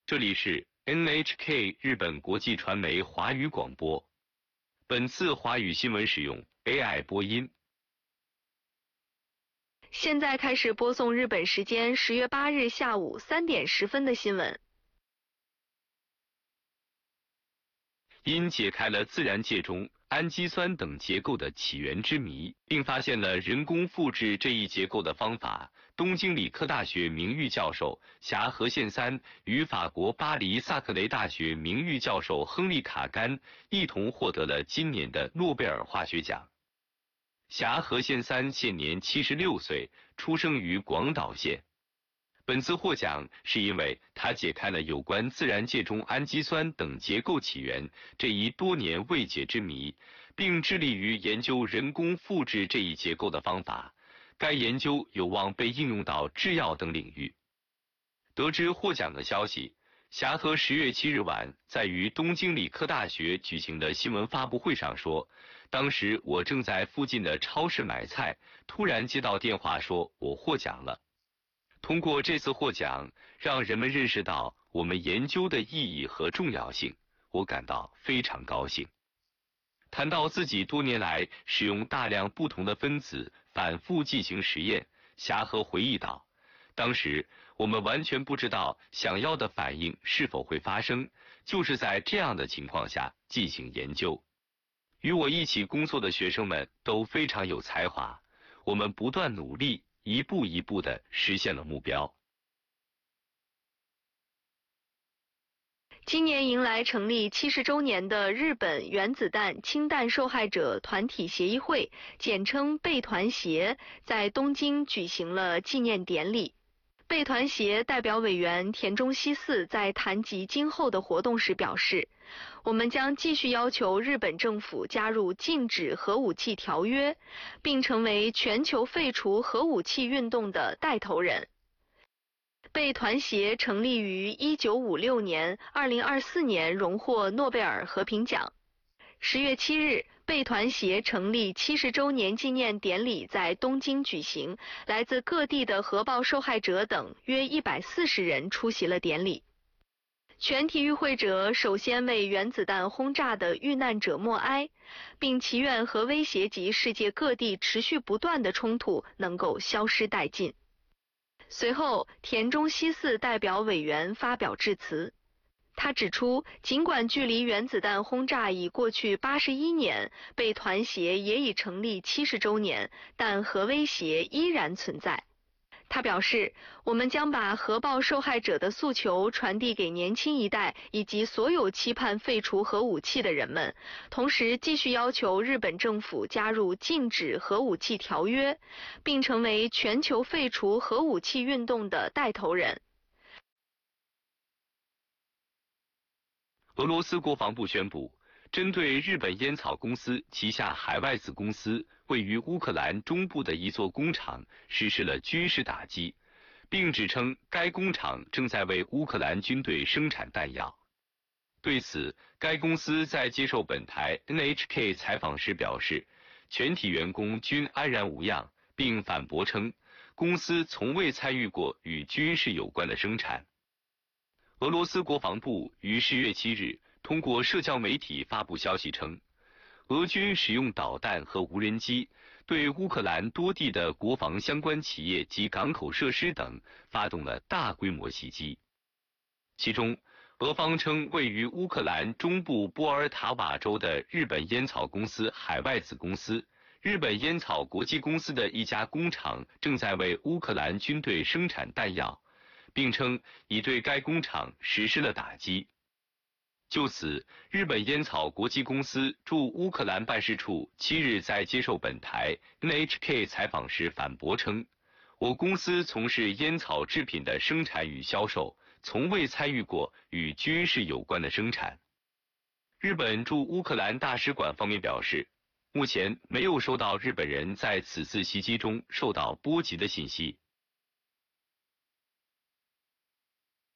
这里是 NHK 日本国际传媒华语广播。本次华语新闻使用 AI 播音。 现在开始播送日本时间10月8日下午3点10分的新闻。 因解开了自然界中氨基酸等结构的起源之谜，并发现了人工复制这一结构的方法，东京理科大学名誉教授霞和宪三与法国巴黎萨克雷大学名誉教授亨利卡甘一同获得了今年的诺贝尔化学奖。霞和宪三现年76岁，出生于广岛县。本次获奖是因为他解开了有关自然界中氨基酸等结构起源这一多年未解之谜，并致力于研究人工复制这一结构的方法。该研究有望被应用到制药等领域。得知获奖的消息，霞和10月7日晚在于东京理科大学举行的新闻发布会上说，当时我正在附近的超市买菜，突然接到电话说我获奖了。通过这次获奖，让人们认识到我们研究的意义和重要性，我感到非常高兴。谈到自己多年来使用大量不同的分子反复进行实验，霞和回忆道，当时我们完全不知道想要的反应是否会发生，就是在这样的情况下进行研究。与我一起工作的学生们都非常有才华，我们不断努力，一步一步地实现了目标。 今年迎来成立70周年的日本原子弹氢弹受害者团体协议会，简称备团协，在东京举行了纪念典礼。备团协代表委员田中希四在谈及今后的活动时表示，我们将继续要求日本政府加入禁止核武器条约，并成为全球废除核武器运动的带头人。备团协成立于1956年，2024年荣获诺贝尔和平奖。10月7日，备团协成立70周年纪念典礼在东京举行，来自各地的核爆受害者等约140人出席了典礼。全体与会者首先为原子弹轰炸的遇难者默哀，并祈愿核威胁及世界各地持续不断的冲突能够消失殆尽。随后，田中希四代表委员发表致辞。他指出，尽管距离原子弹轰炸已过去81年，备团协也已成立70周年，但核威胁依然存在。他表示，我们将把核爆受害者的诉求传递给年轻一代以及所有期盼废除核武器的人们，同时继续要求日本政府加入禁止核武器条约，并成为全球废除核武器运动的带头人。 俄罗斯国防部宣布，针对日本烟草公司旗下海外子公司位于乌克兰中部的一座工厂实施了军事打击，并指称该工厂正在为乌克兰军队生产弹药。对此，该公司在接受本台 NHK 采访时表示，全体员工均安然无恙，并反驳称，公司从未参与过与军事有关的生产。俄罗斯国防部于10月7日通过社交媒体发布消息称，俄军使用导弹和无人机对乌克兰多地的国防相关企业及港口设施等发动了大规模袭击。其中，俄方称位于乌克兰中部波尔塔瓦州的日本烟草公司海外子公司日本烟草国际公司的一家工厂正在为乌克兰军队生产弹药，并称已对该工厂实施了打击。就此，日本烟草国际公司驻乌克兰办事处7日在接受本台 NHK 采访时反驳称，我公司从事烟草制品的生产与销售，从未参与过与军事有关的生产。日本驻乌克兰大使馆方面表示，目前没有收到日本人在此次袭击中受到波及的信息。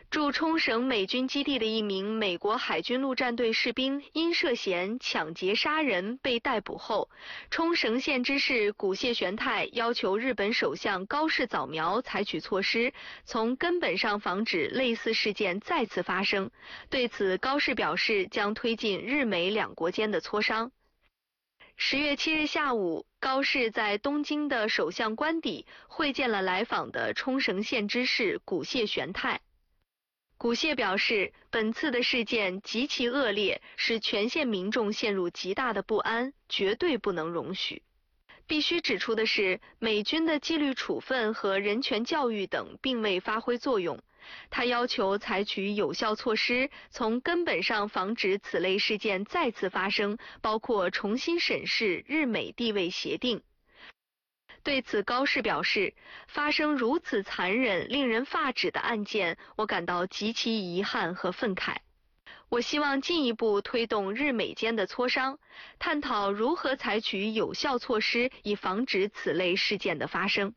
驻冲绳美军基地的一名美国海军陆战队士兵因涉嫌抢劫杀人被逮捕后，冲绳县知事古谢玄太要求日本首相高市早苗采取措施，从根本上防止类似事件再次发生。对此，高市表示将推进日美两国间的磋商。10月7日下午，高市在东京的首相官邸会见了来访的冲绳县知事古谢玄太。古谢表示，本次的事件极其恶劣，使全县民众陷入极大的不安，绝对不能容许。必须指出的是，美军的纪律处分和人权教育等并未发挥作用。他要求采取有效措施，从根本上防止此类事件再次发生，包括重新审视日美地位协定。对此，高市表示，发生如此残忍、令人发指的案件，我感到极其遗憾和愤慨。我希望进一步推动日美间的磋商，探讨如何采取有效措施，以防止此类事件的发生。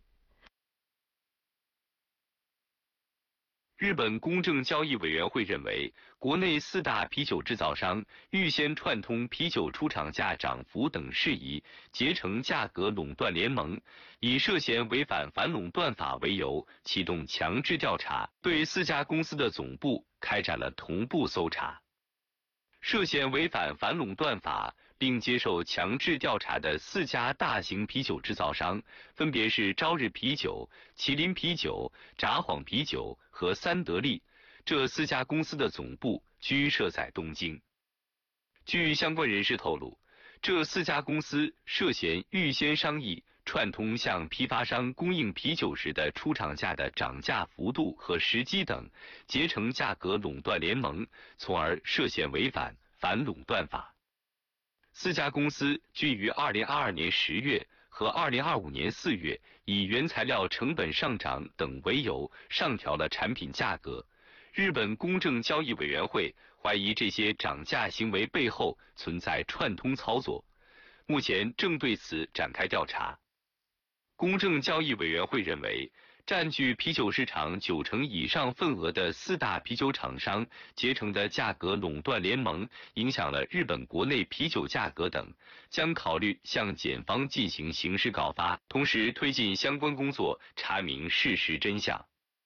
日本公正交易委员会认为，国内4大啤酒制造商预先串通啤酒出厂价涨幅等事宜，结成价格垄断联盟，以涉嫌违反反垄断法为由，启动强制调查，对4家公司的总部开展了同步搜查。涉嫌违反反垄断法并接受强制调查的4家大型啤酒制造商，分别是朝日啤酒、麒麟啤酒、札幌啤酒和三得利。这4家公司的总部均设在东京。据相关人士透露，这4家公司涉嫌预先商议串通向批发商供应啤酒时的出厂价的涨价幅度和时机等，结成价格垄断联盟，从而涉嫌违反反垄断法。4家公司均于2022年10月和2025年4月以原材料成本上涨等为由上调了产品价格。日本公正交易委员会怀疑这些涨价行为背后存在串通操作，目前正对此展开调查。公正交易委员会认为，占据啤酒市场90%以上份额的4大啤酒厂商结成的价格垄断联盟影响了日本国内啤酒价格等，将考虑向检方进行刑事告发，同时推进相关工作，查明事实真相。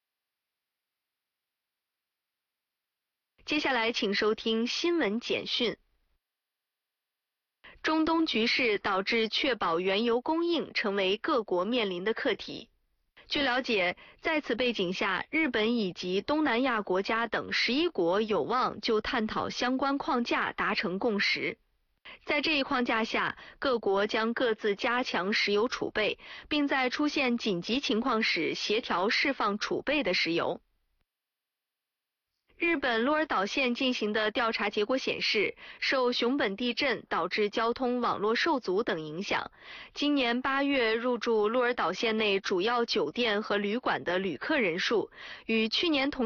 接下来请收听新闻简讯。中东局势导致确保原油供应成为各国面临的课题。据了解，在此背景下，日本以及东南亚国家等11国有望就探讨相关框架达成共识。在这一框架下，各国将各自加强石油储备，并在出现紧急情况时协调释放储备的石油。日本鹿儿岛县进行的调查结果显示，受熊本地震导致交通网络受阻等影响，今年8月入住鹿儿岛县内主要酒店和旅馆的旅客人数与去年同